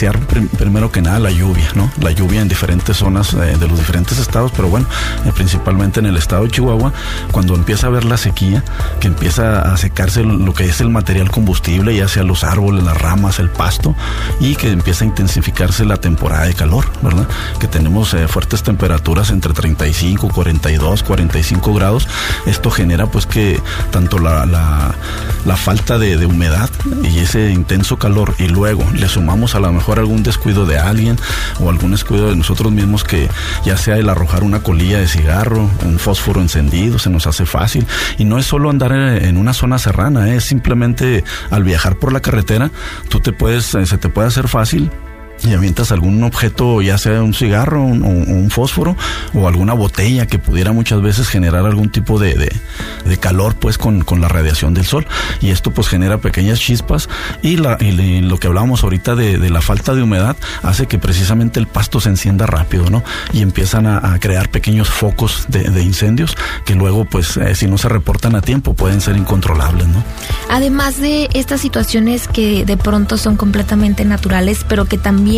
apreciar primero que nada la lluvia, ¿no? La lluvia en diferentes zonas de los diferentes estados, pero bueno, principalmente en el estado de Chihuahua, cuando empieza a haber la sequía, que empieza a secarse lo que es el material combustible, ya sea los árboles, las ramas, el pasto, y que empieza a intensificarse la temporada de calor, ¿verdad? Que tenemos fuertes temperaturas entre 35, 42, 45 grados. Esto genera pues que tanto la falta de humedad y ese intenso calor, y luego le sumamos a lo mejor algún descuido de alguien o algún descuido de nosotros mismos, que ya sea el arrojar una colilla de cigarro, un fósforo encendido, se nos hace fácil. Y no es solo andar en una zona serrana, es simplemente al viajar por la carretera, se te puede hacer fácil y avientas algún objeto, ya sea un cigarro, un fósforo o alguna botella que pudiera muchas veces generar algún tipo de calor pues con la radiación del sol, y esto pues genera pequeñas chispas, y lo que hablábamos ahorita de la falta de humedad hace que precisamente el pasto se encienda rápido, ¿no? Y empiezan a crear pequeños focos de incendios que luego pues si no se reportan a tiempo pueden ser incontrolables, ¿no? Además de estas situaciones que de pronto son completamente naturales, pero que también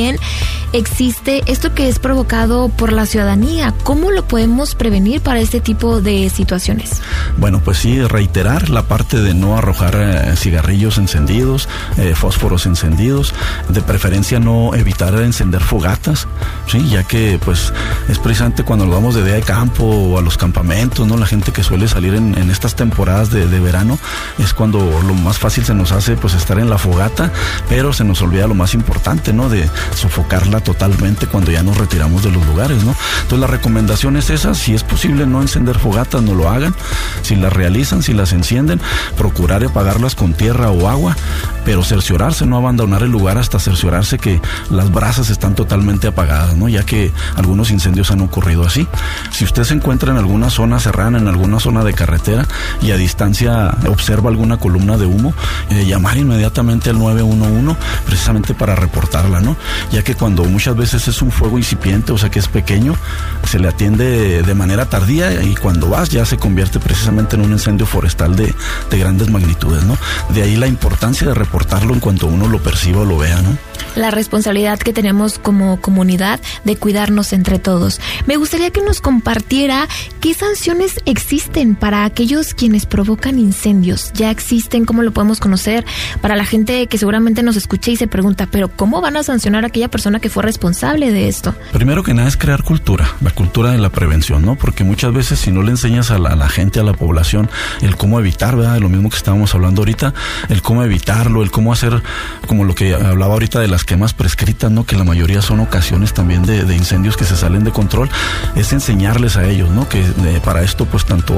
existe esto que es provocado por la ciudadanía. ¿Cómo lo podemos prevenir para este tipo de situaciones? Bueno, pues sí, reiterar la parte de no arrojar cigarrillos encendidos, fósforos encendidos, de preferencia no evitar encender fogatas, ¿sí? Ya que pues es precisamente cuando nos vamos de día de campo o a los campamentos, ¿no? La gente que suele salir en estas temporadas de verano es cuando lo más fácil se nos hace pues estar en la fogata, pero se nos olvida lo más importante, ¿no? De sofocarla totalmente cuando ya nos retiramos de los lugares, ¿no? Entonces la recomendación es esa: si es posible no encender fogatas, no lo hagan. Si las realizan, si las encienden, procurar apagarlas con tierra o agua, pero cerciorarse, no abandonar el lugar hasta cerciorarse que las brasas están totalmente apagadas, ¿no? Ya que algunos incendios han ocurrido así. Si usted se encuentra en alguna zona serrana, en alguna zona de carretera, y a distancia observa alguna columna de humo, llamar inmediatamente al 911 precisamente para reportarla, ¿no? Ya que cuando muchas veces es un fuego incipiente, o sea que es pequeño, se le atiende de manera tardía, y cuando vas ya se convierte precisamente en un incendio forestal de grandes magnitudes, ¿no? De ahí la importancia de reportarlo en cuanto uno lo perciba o lo vea, ¿no? La responsabilidad que tenemos como comunidad de cuidarnos entre todos. Me gustaría que nos compartiera qué sanciones existen para aquellos quienes provocan incendios. ¿Ya existen? ¿Cómo lo podemos conocer? Para la gente que seguramente nos escucha y se pregunta, ¿pero cómo van a sancionar a aquella persona que fue responsable de esto? Primero que nada es crear cultura, la cultura de la prevención, ¿no? Porque muchas veces si no le enseñas a la gente, a la población, el cómo evitar, ¿verdad? Lo mismo que estábamos hablando ahorita, el cómo evitarlo, el cómo hacer, como lo que hablaba ahorita de las quemas prescritas, ¿no? Que la mayoría son ocasiones también de incendios que se salen de control. Es enseñarles a ellos, ¿no? Que para esto pues tanto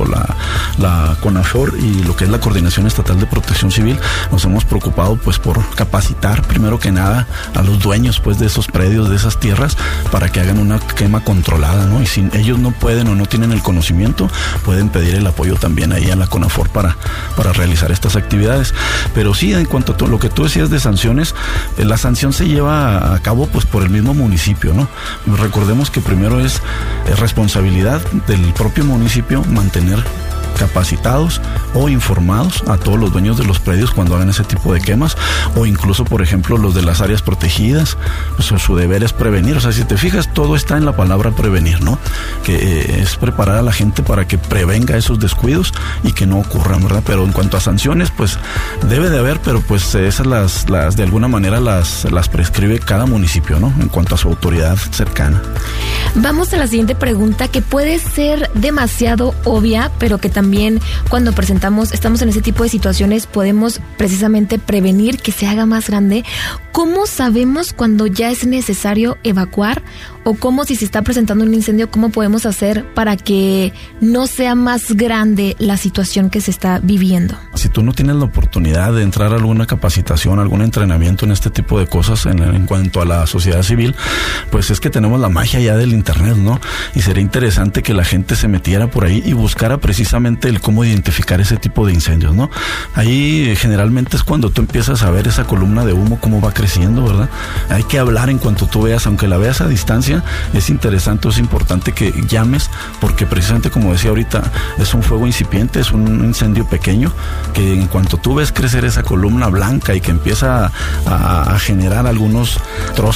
la CONAFOR y lo que es la Coordinación Estatal de Protección Civil nos hemos preocupado pues por capacitar primero que nada a los dueños pues de esos predios, de esas tierras, para que hagan una quema controlada, ¿no? Y si ellos no pueden o no tienen el conocimiento, pueden pedir el apoyo también ahí a la CONAFOR para realizar estas actividades. Pero sí, en cuanto a lo que tú decías de sanciones, la sanción se lleva a cabo pues por el mismo municipio, ¿no? Recordemos que primero es responsabilidad del propio municipio mantener capacitados o informados a todos los dueños de los predios cuando hagan ese tipo de quemas, o incluso por ejemplo los de las áreas protegidas, pues su deber es prevenir. O sea, si te fijas, todo está en la palabra prevenir, ¿no? Que es preparar a la gente para que prevenga esos descuidos y que no ocurran, ¿verdad? Pero en cuanto a sanciones, pues debe de haber, pero pues esas las de alguna manera las prescribe cada municipio, ¿no? En cuanto a su autoridad cercana. Vamos a la siguiente pregunta, que puede ser demasiado obvia, pero que también cuando estamos en ese tipo de situaciones, podemos precisamente prevenir que se haga más grande. ¿Cómo sabemos cuando ya es necesario evacuar? O cómo, si se está presentando un incendio, cómo podemos hacer para que no sea más grande la situación que se está viviendo? Si tú no tienes la oportunidad de entrar a alguna capacitación, algún entrenamiento en este tipo de cosas en cuanto a la sociedad civil, pues es que tenemos la magia ya del internet, ¿no? Y sería interesante que la gente se metiera por ahí y buscara precisamente el cómo identificar ese tipo de incendios, ¿no? Ahí generalmente es cuando tú empiezas a ver esa columna de humo, cómo va creciendo, ¿verdad? Hay que hablar en cuanto tú veas, aunque la veas a distancia, es interesante, es importante que llames, porque precisamente como decía ahorita, es un fuego incipiente, es un incendio pequeño, que en cuanto tú ves crecer esa columna blanca y que empieza a generar algunos trozos